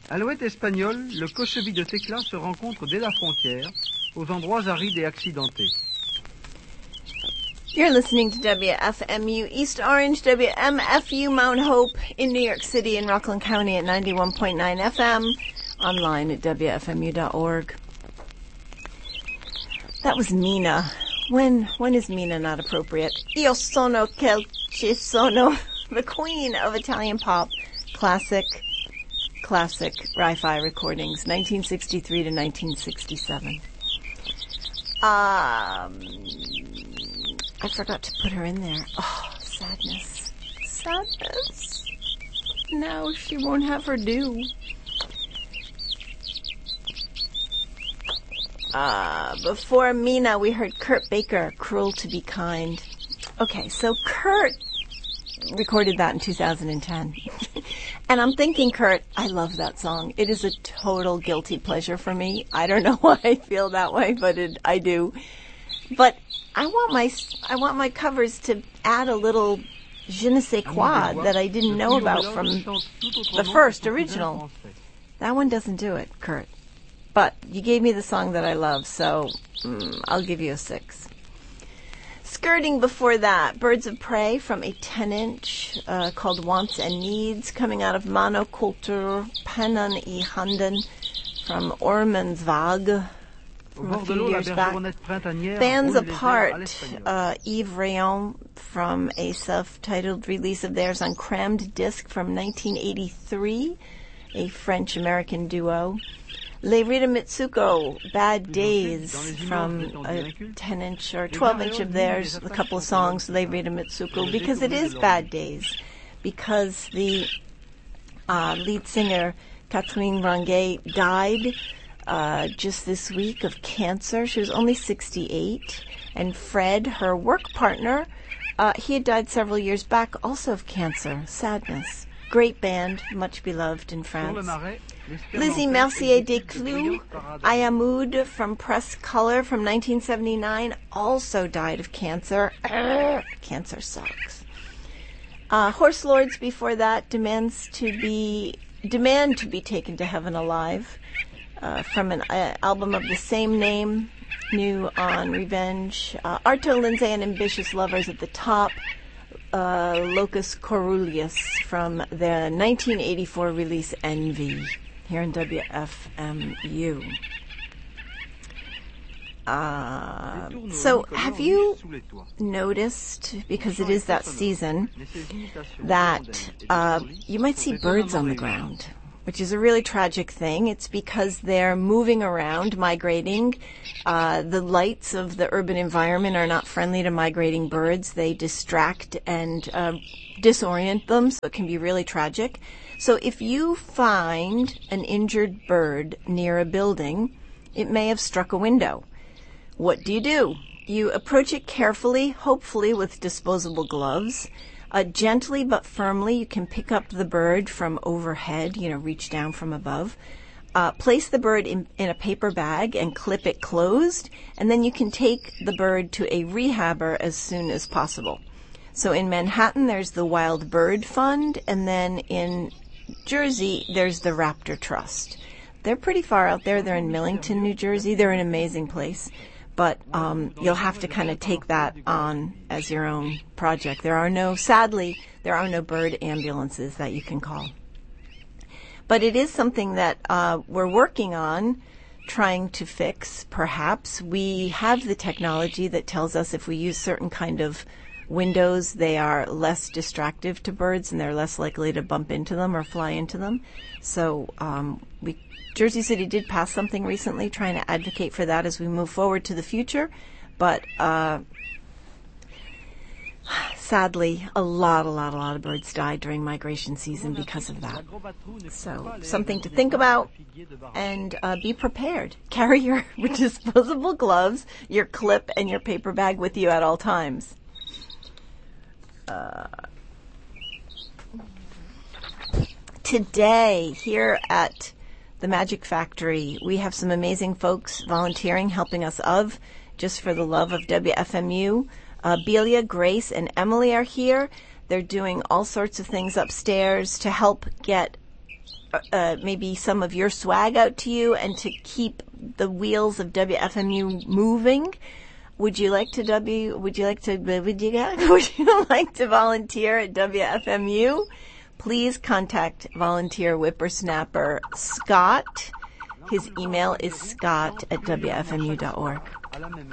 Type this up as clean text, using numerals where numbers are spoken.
Alouette espagnole, le cochevis de Tecla se rencontre dès la frontière, aux endroits arides et accidentés. You're listening to WFMU East Orange, WMFU Mount Hope in New York City and Rockland County at 91.9 FM, online at WFMU.org. That was Mina. When is Mina not appropriate? Io sono quel ci sono, the queen of Italian pop, classic Ri-Fi recordings, 1963 to 1967. I forgot to put her in there. Oh, sadness. Now she won't have her due. Before Mina, we heard Kurt Baker, Cruel to Be Kind. Okay, so Kurt recorded that in 2010. And I'm thinking, Kurt, I love that song. It is a total guilty pleasure for me. I don't know why I feel that way, but I do. But I want my covers to add a little je ne sais quoi that I didn't know about from the first original. That one doesn't do it, Kurt. But you gave me the song that I love, so I'll give you a 6. Skirting before that, Birds of Prey from a 10-inch called Wants and Needs, coming out of Monoculture, Pennen I Handen from Ormensvag from a few years back. Bands Apart, Yves Rayon from a self-titled release of theirs on Crammed Disc from 1983, a French-American duo. Les Rita Mitsuko, Bad Days, from a 10-inch or 12-inch of theirs, a couple of songs, Les Rita Mitsuko, because it is Bad Days, because the lead singer, Catherine Ranguet, died just this week of cancer. She was only 68, and Fred, her work partner, he had died several years back also of cancer. Sadness. Great band, much beloved in France. Lizzie Mercier Desclous, Ayamoud from Press Color from 1979, also died of cancer. Cancer sucks. Horse Lords before that, demand to be taken to heaven alive, from an album of the same name, new on Revenge. Arto Lindsay and Ambitious Lovers at the top. Locus Coeruleus from the 1984 release Envy, here in WFMU. So have you noticed, because it is that season, that you might see birds on the ground, which is a really tragic thing. It's because they're moving around, migrating. The lights of the urban environment are not friendly to migrating birds. They distract and disorient them, so it can be really tragic. So if you find an injured bird near a building, it may have struck a window. What do? You approach it carefully, hopefully with disposable gloves. Gently but firmly, you can pick up the bird from overhead, reach down from above. Place the bird in a paper bag and clip it closed, and then you can take the bird to a rehabber as soon as possible. So in Manhattan, there's the Wild Bird Fund, and then in Jersey, there's the Raptor Trust. They're pretty far out there. They're in Millington, New Jersey. They're an amazing place. But you'll have to kind of take that on as your own project. Sadly, there are no bird ambulances that you can call. But it is something that we're working on, trying to fix, perhaps. We have the technology that tells us if we use certain kind of windows, they are less distractive to birds and they're less likely to bump into them or fly into them. So Jersey City did pass something recently trying to advocate for that as we move forward to the future. But sadly, a lot of birds died during migration season because of that. So something to think about, and be prepared. Carry your disposable gloves, your clip, and your paper bag with you at all times. Today, here at the Magic Factory, we have some amazing folks volunteering, helping us just for the love of WFMU. Belia, Grace, and Emily are here. They're doing all sorts of things upstairs to help get maybe some of your swag out to you and to keep the wheels of WFMU moving. Would you like to volunteer at WFMU? Please contact volunteer whippersnapper Scott. His email is scott@wfmu.org.